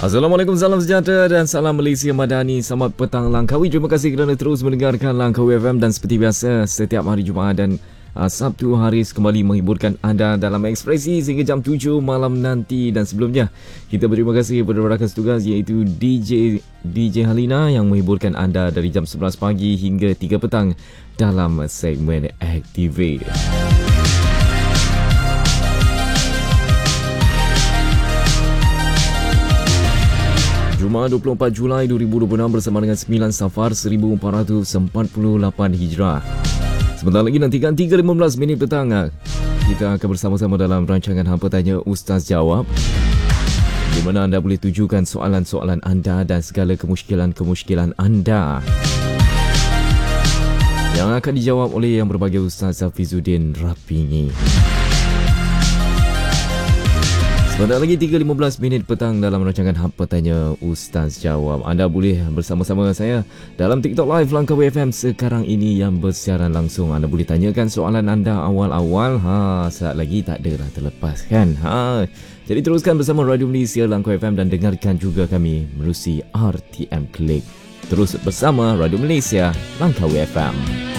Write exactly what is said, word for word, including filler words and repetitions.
Assalamualaikum, salam sejahtera dan salam Malaysia Madani. Selamat petang Langkawi. Terima kasih kerana terus mendengarkan Langkawi F M dan seperti biasa setiap hari Jumaat dan uh, Sabtu Haris kembali menghiburkan anda dalam Ekspresi sehingga jam tujuh malam nanti. Dan sebelumnya kita berterima kasih kepada rakan setugas iaitu D J D J Halina yang menghiburkan anda dari jam sebelas pagi hingga tiga petang dalam segmen Activate. Jumaat dua puluh empat Julai dua ribu dua puluh enam bersama dengan sembilan Safar seribu empat ratus empat puluh lapan Hijrah. Sebentar lagi nantikan tiga lima belas minit petang. Kita akan bersama-sama dalam rancangan Hampa Tanya Ustaz Jawab, di mana anda boleh tujukan soalan-soalan anda dan segala kemusykilan-kemusykilan anda yang akan dijawab oleh yang berbahagia Ustaz Hafizuddin Rapingi. Sebentar lagi tiga lima belas minit petang dalam rancangan Hampa Tanya Ustaz Jawab. Anda boleh bersama-sama saya dalam TikTok Live Langkawi F M sekarang ini yang bersiaran langsung. Anda boleh tanyakan soalan anda awal-awal. Ha, saat lagi tak adalah terlepas kan. Ha. Jadi teruskan bersama Radio Malaysia Langkawi F M dan dengarkan juga kami melalui R T M Click. Terus bersama Radio Malaysia Langkawi F M.